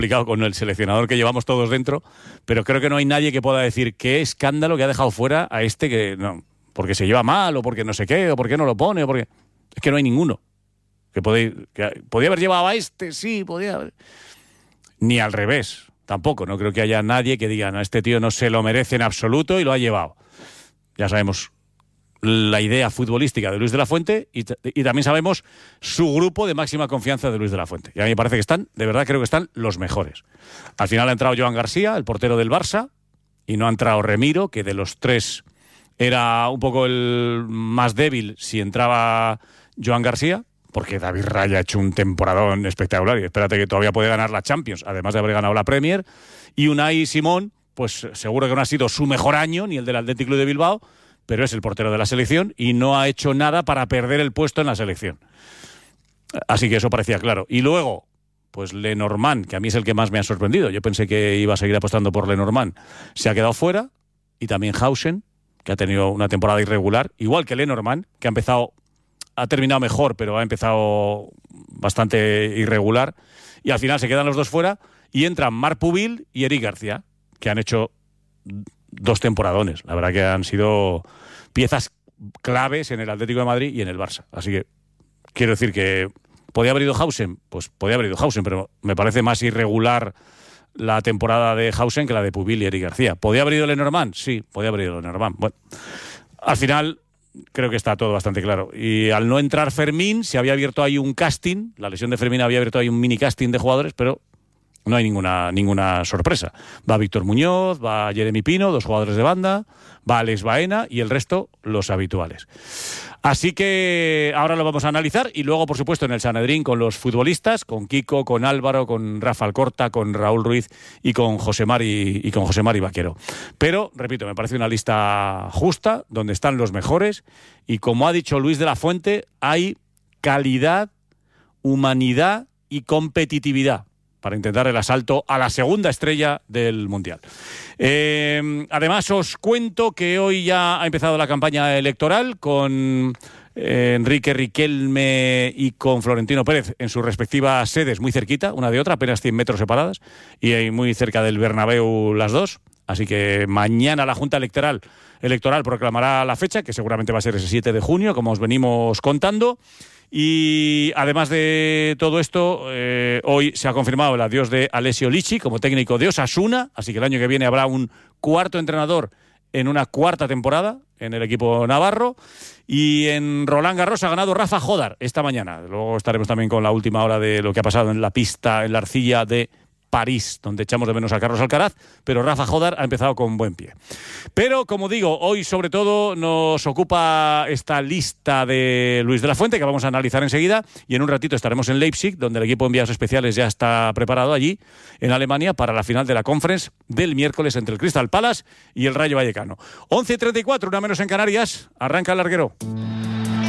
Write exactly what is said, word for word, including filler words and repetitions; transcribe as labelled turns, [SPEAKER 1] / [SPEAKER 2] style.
[SPEAKER 1] complicado con el seleccionador que llevamos todos dentro, pero creo que no hay nadie que pueda decir qué escándalo que ha dejado fuera a este que no, porque se lleva mal o porque no sé qué o porque no lo pone o porque es que no hay ninguno que podía, que podía haber llevado a este, sí, podía haber, ni al revés, tampoco, no creo que haya nadie que diga, no, este tío no se lo merece en absoluto y lo ha llevado. Ya sabemos la idea futbolística de Luis de la Fuente y, y también sabemos su grupo de máxima confianza de Luis de la Fuente. Y a mí me parece que están, de verdad creo que están los mejores. Al final ha entrado Joan García, el portero del Barça, y no ha entrado Remiro, que de los tres era un poco el más débil si entraba Joan García, porque David Raya ha hecho un temporadón espectacular y espérate que todavía puede ganar la Champions, además de haber ganado la Premier. Y Unai Simón, pues seguro que no ha sido su mejor año, ni el del Athletic Club de Bilbao, pero es el portero de la selección y no ha hecho nada para perder el puesto en la selección. Así que eso parecía claro. Y luego, pues Lenormand, que a mí es el que más me ha sorprendido. Yo pensé que iba a seguir apostando por Lenormand. Se ha quedado fuera. Y también Hausen, que ha tenido una temporada irregular, igual que Lenormand, que ha empezado, ha terminado mejor, pero ha empezado bastante irregular. Y al final se quedan los dos fuera y entran Marc Pubil y Eric García, que han hecho dos temporadones. La verdad que han sido piezas claves en el Atlético de Madrid y en el Barça. Así que quiero decir que ¿podía haber ido Hausen? Pues podía haber ido Hausen, pero me parece más irregular la temporada de Hausen que la de Pubil y Eric García. ¿Podía haber ido Lenormand? Sí, podía haber ido Lenormand. Bueno, al final creo que está todo bastante claro. Y al no entrar Fermín, se había abierto ahí un casting, la lesión de Fermín había abierto ahí un mini casting de jugadores, pero no hay ninguna, ninguna sorpresa. Va Víctor Muñoz, va Jeremy Pino, dos jugadores de banda, va Alex Baena y el resto los habituales. Así que ahora lo vamos a analizar y luego, por supuesto, en el Sanedrín con los futbolistas, con Kiko, con Álvaro, con Rafa Alcorta, con Raúl Ruiz y con José Mari y con José Mari Vaquero. Pero, repito, me parece una lista justa, donde están los mejores y, como ha dicho Luis de la Fuente, hay calidad, humanidad y competitividad para intentar el asalto a la segunda estrella del Mundial. Eh, además, os cuento que hoy ya ha empezado la campaña electoral con eh, Enrique Riquelme y con Florentino Pérez en sus respectivas sedes, muy cerquita, una de otra, apenas cien metros separadas, y muy cerca del Bernabéu las dos. Así que mañana la Junta Electoral, electoral proclamará la fecha, que seguramente va a ser ese siete de junio, como os venimos contando. Y además de todo esto, eh, hoy se ha confirmado el adiós de Alessio Lici como técnico de Osasuna, así que el año que viene habrá un cuarto entrenador en una cuarta temporada en el equipo navarro. Y en Roland Garros ha ganado Rafa Jodar esta mañana. Luego estaremos también con la última hora de lo que ha pasado en la pista, en la arcilla de París, donde echamos de menos a Carlos Alcaraz, pero Rafa Jodar ha empezado con buen pie. Pero, como digo, hoy sobre todo nos ocupa esta lista de Luis de la Fuente, que vamos a analizar enseguida, y en un ratito estaremos en Leipzig, donde el equipo de enviados especiales ya está preparado allí, en Alemania, para la final de la Conference del miércoles entre el Crystal Palace y el Rayo Vallecano. once y treinta y cuatro, una menos en Canarias, arranca el larguero.